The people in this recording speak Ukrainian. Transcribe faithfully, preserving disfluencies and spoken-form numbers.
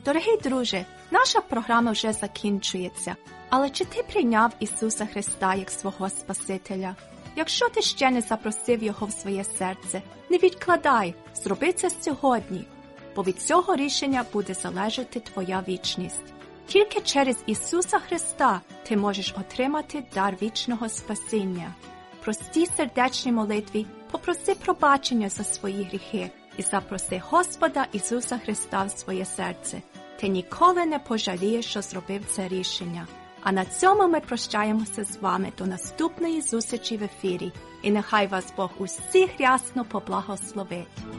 Дорогий друже, наша програма вже закінчується. Але чи ти прийняв Ісуса Христа як свого Спасителя? Якщо ти ще не запросив Його в своє серце, не відкладай, зроби це сьогодні, бо від цього рішення буде залежати твоя вічність. Тільки через Ісуса Христа ти можеш отримати дар вічного спасіння. Простій сердечній молитві попроси пробачення за свої гріхи і запроси Господа Ісуса Христа в своє серце. Ти ніколи не пожалієш, що зробив це рішення. А на цьому ми прощаємося з вами до наступної зустрічі в ефірі. І нехай вас Бог усіх рясно поблагословить.